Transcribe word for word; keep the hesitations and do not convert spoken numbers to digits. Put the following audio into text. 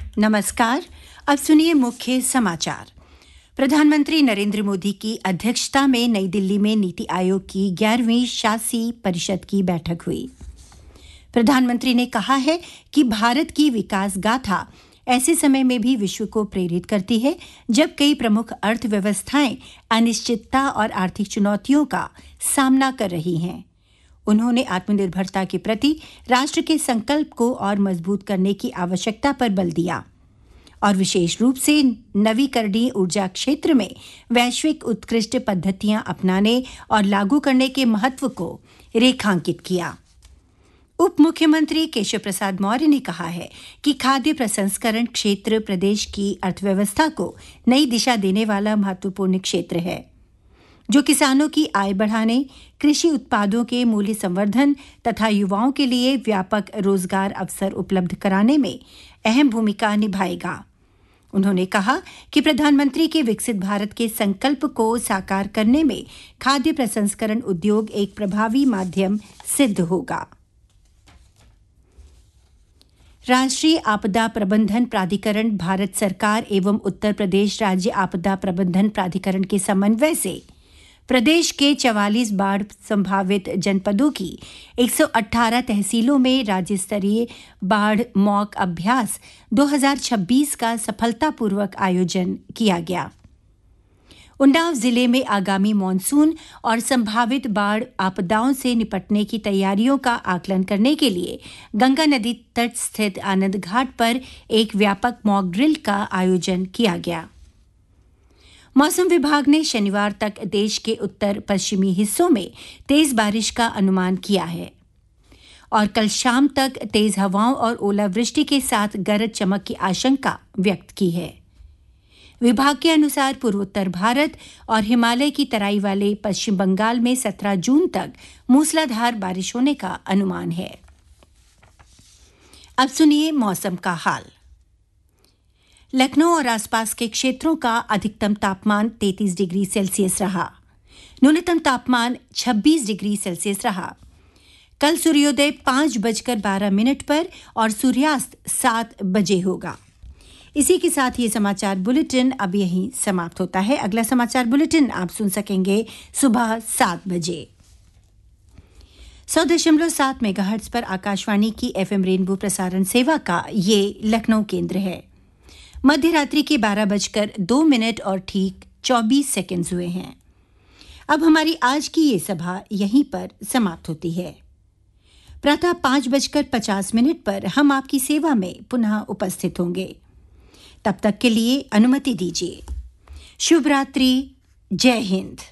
नमस्कार। अब सुनिए मुख्य समाचार। प्रधानमंत्री नरेंद्र मोदी की अध्यक्षता में नई दिल्ली में नीति आयोग की ग्यारहवीं शासी परिषद की बैठक हुई। प्रधानमंत्री ने कहा है कि भारत की विकास गाथा ऐसे समय में भी विश्व को प्रेरित करती है जब कई प्रमुख अर्थव्यवस्थाएं अनिश्चितता और आर्थिक चुनौतियों का सामना कर रही हैं। उन्होंने आत्मनिर्भरता के प्रति राष्ट्र के संकल्प को और मजबूत करने की आवश्यकता पर बल दिया और विशेष रूप से नवीकरणीय ऊर्जा क्षेत्र में वैश्विक उत्कृष्ट पद्धतियां अपनाने और लागू करने के महत्व को रेखांकित किया। उप मुख्यमंत्री केशव प्रसाद मौर्य ने कहा है कि खाद्य प्रसंस्करण क्षेत्र प्रदेश की अर्थव्यवस्था को नई दिशा देने वाला महत्वपूर्ण क्षेत्र है, जो किसानों की आय बढ़ाने, कृषि उत्पादों के मूल्य संवर्धन तथा युवाओं के लिए व्यापक रोजगार अवसर उपलब्ध कराने में अहम भूमिका निभाएगा। उन्होंने कहा कि प्रधानमंत्री के विकसित भारत के संकल्प को साकार करने में खाद्य प्रसंस्करण उद्योग एक प्रभावी माध्यम सिद्ध होगा। राष्ट्रीय आपदा प्रबंधन प्राधिकरण भारत सरकार एवं उत्तर प्रदेश राज्य आपदा प्रबंधन प्राधिकरण के समन्वय से प्रदेश के चवालीस बाढ़ संभावित जनपदों की एक सौ अठारह तहसीलों में राज्य स्तरीय बाढ़ मॉक अभ्यास दो हज़ार छब्बीस का सफलतापूर्वक आयोजन किया गया। उन्नाव जिले में आगामी मॉनसून और संभावित बाढ़ आपदाओं से निपटने की तैयारियों का आकलन करने के लिए गंगा नदी तट स्थित आनंद घाट पर एक व्यापक मॉक ड्रिल का आयोजन किया गया। मौसम विभाग ने शनिवार तक देश के उत्तर पश्चिमी हिस्सों में तेज बारिश का अनुमान किया है और कल शाम तक तेज हवाओं और ओलावृष्टि के साथ गरज चमक की आशंका व्यक्त की है। विभाग के अनुसार पूर्वोत्तर भारत और हिमालय की तराई वाले पश्चिम बंगाल में सत्रह जून तक मूसलाधार बारिश होने का अनुमान है। अब सुनिए मौसम का हाल। लखनऊ और आसपास के क्षेत्रों का अधिकतम तापमान तैंतीस डिग्री सेल्सियस रहा। न्यूनतम तापमान छब्बीस डिग्री सेल्सियस रहा। कल सूर्योदय पाँच बजकर बारह मिनट पर और सूर्यास्त सात बजे होगा। इसी के साथ ये समाचार बुलेटिन अब यहीं समाप्त होता है। अगला समाचार बुलेटिन आप सुन सकेंगे सुबह सात बजे। सौ दशमलव सात मेगाहर्ट्ज पर आकाशवाणी की एफएम रेनबो प्रसारण सेवा का ये लखनऊ केंद्र है। मध्य रात्रि के बारह बजकर दो मिनट और ठीक चौबीस सेकंड हुए हैं। अब हमारी आज की ये सभा यहीं पर समाप्त होती है। प्रातः पाँच बजकर पचास मिनट पर हम आपकी सेवा में पुनः उपस्थित होंगे। तब तक के लिए अनुमति दीजिए। शुभ रात्रि। जय हिंद।